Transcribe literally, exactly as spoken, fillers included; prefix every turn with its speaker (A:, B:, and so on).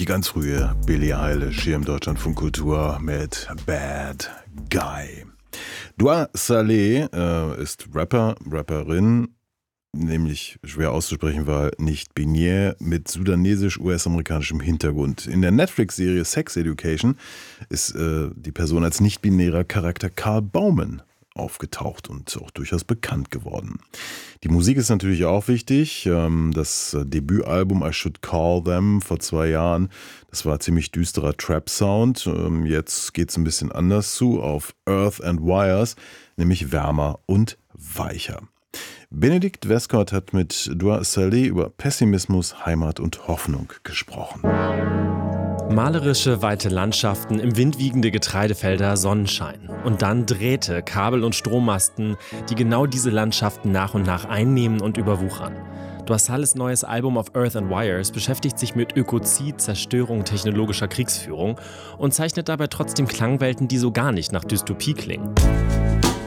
A: Die ganz frühe Billie Eilish hier im Deutschlandfunk Kultur mit Bad Guy. Dua Saleh äh, ist Rapper, Rapperin, nämlich schwer auszusprechen, weil nicht binär, mit sudanesisch-US-amerikanischem Hintergrund. In der Netflix-Serie Sex Education ist äh, die Person als nicht-binärer Charakter Karl Baumann aufgetaucht und auch durchaus bekannt geworden. Die Musik ist natürlich auch wichtig. Das Debütalbum I Should Call Them vor zwei Jahren, das war ziemlich düsterer Trap-Sound. Jetzt geht es ein bisschen anders zu auf Earth and Wires, nämlich wärmer und weicher. Benedikt Westcott hat mit Dua Saleh über Pessimismus, Heimat und Hoffnung gesprochen.
B: Malerische, weite Landschaften, im Wind wiegende Getreidefelder, Sonnenschein. Und dann Drähte, Kabel und Strommasten, die genau diese Landschaften nach und nach einnehmen und überwuchern. Dua Salehs neues Album Auf Earth and Wires beschäftigt sich mit Ökozid, Zerstörung technologischer Kriegsführung und zeichnet dabei trotzdem Klangwelten, die so gar nicht nach Dystopie klingen.